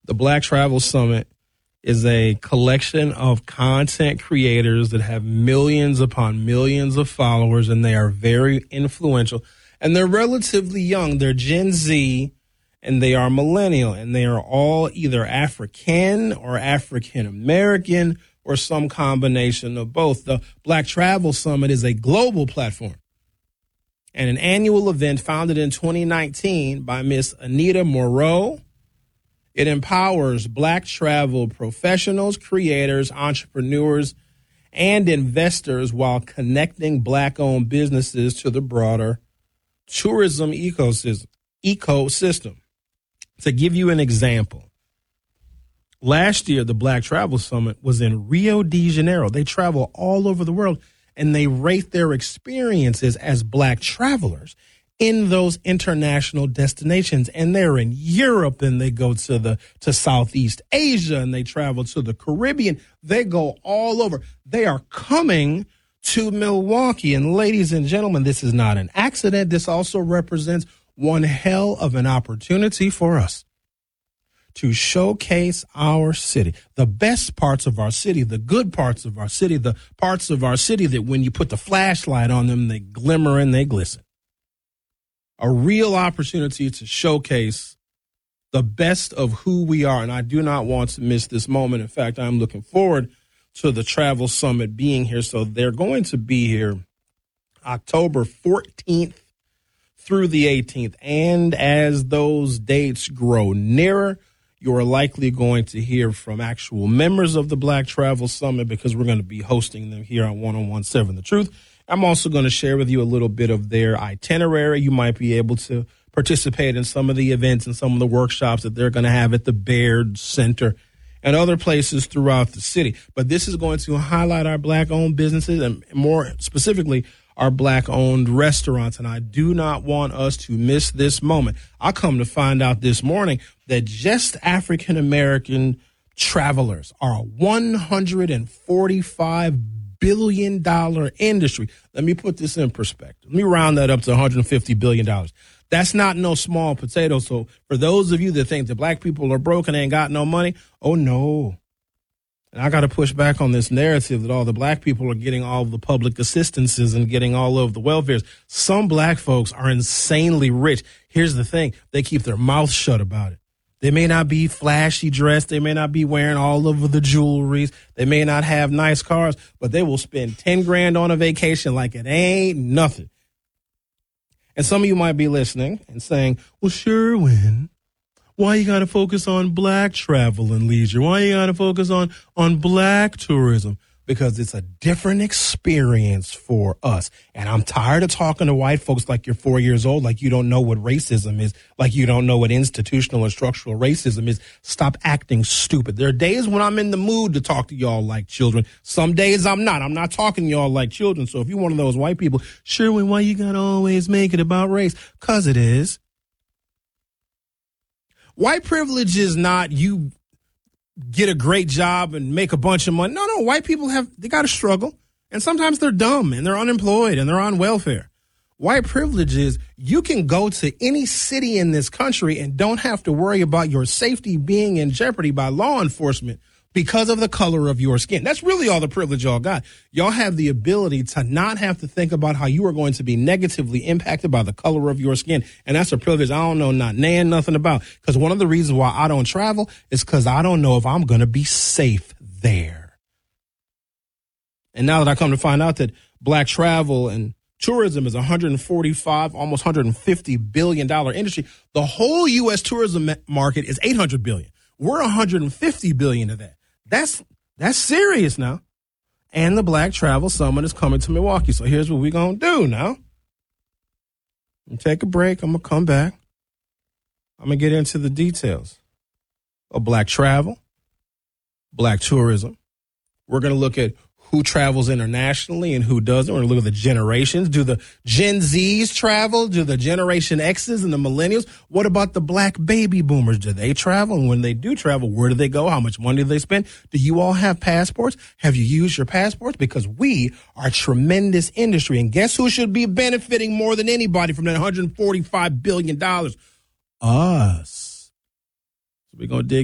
The Black Travel Summit is a collection of content creators that have millions upon millions of followers, and they are very influential. And they're relatively young. They're Gen Z, and they are millennial, and they are all either African or African American or some combination of both. The Black Travel Summit is a global platform and an annual event founded in 2019 by Miss Anita Moreau. It empowers Black travel professionals, creators, entrepreneurs, and investors while connecting Black-owned businesses to the broader tourism ecosystem. To give you an example, last year, the Black Travel Summit was in Rio de Janeiro. They travel all over the world, and they rate their experiences as Black travelers in those international destinations. And they're in Europe, and they go to Southeast Asia, and they travel to the Caribbean. They go all over. They are coming to Milwaukee. And ladies and gentlemen, this is not an accident. This also represents one hell of an opportunity for us to showcase our city, the best parts of our city, the good parts of our city, the parts of our city that when you put the flashlight on them, they glimmer and they glisten. A real opportunity to showcase the best of who we are. And I do not want to miss this moment. In fact, I'm looking forward to the Travel Summit being here. So they're going to be here October 14th through the 18th. And as those dates grow nearer, you're likely going to hear from actual members of the Black Travel Summit because we're going to be hosting them here on 101.7 The Truth. I'm also going to share with you a little bit of their itinerary. You might be able to participate in some of the events and some of the workshops that they're going to have at the Baird Center and other places throughout the city. But this is going to highlight our Black-owned businesses and more specifically our Black-owned restaurants. And I do not want us to miss this moment. I come to find out this morning that just African-American travelers are a $145 billion industry. Let me put this in perspective. Let me round that up to $150 billion. That's not no small potato. So for those of you that think that Black people are broke and ain't got no money, oh no. And I got to push back on this narrative that all the Black people are getting all of the public assistances and getting all of the welfares. Some Black folks are insanely rich. Here's the thing. They keep their mouth shut about it. They may not be flashy dressed. They may not be wearing all of the jewelries. They may not have nice cars, but they will spend 10 grand on a vacation like it ain't nothing. And some of you might be listening and saying, well, Sherwin, why you got to focus on Black travel and leisure? Why you got to focus on Black tourism? Because it's a different experience for us. And I'm tired of talking to white folks like you're 4 years old, like you don't know what racism is, like you don't know what institutional or structural racism is. Stop acting stupid. There are days when I'm in the mood to talk to y'all like children. Some days I'm not. I'm not talking to y'all like children. So if you're one of those white people, Sherwin, why you got to always make it about race? 'Cause it is. White privilege is not you get a great job and make a bunch of money. No, white people they got to struggle. And sometimes they're dumb and they're unemployed and they're on welfare. White privilege is you can go to any city in this country and don't have to worry about your safety being in jeopardy by law enforcement because of the color of your skin. That's really all the privilege y'all got. Y'all have the ability to not have to think about how you are going to be negatively impacted by the color of your skin. And that's a privilege I don't know nothing about. Because one of the reasons why I don't travel is because I don't know if I'm going to be safe there. And now that I come to find out that Black travel and tourism is $145, almost $150 billion industry, the whole U.S. tourism market is $800 billion. We're $150 billion of that. That's serious now. And the Black Travel Summit is coming to Milwaukee. So here's what we're going to do now. I'm take a break. I'm going to come back. I'm going to get into the details of Black travel, Black tourism. We're going to look at who travels internationally and who doesn't. We're going to look at the generations. Do the Gen Zs travel? Do the Generation X's and the millennials? What about the Black baby boomers? Do they travel? And when they do travel, where do they go? How much money do they spend? Do you all have passports? Have you used your passports? Because we are a tremendous industry. And guess who should be benefiting more than anybody from that $145 billion? Us. So we're going to dig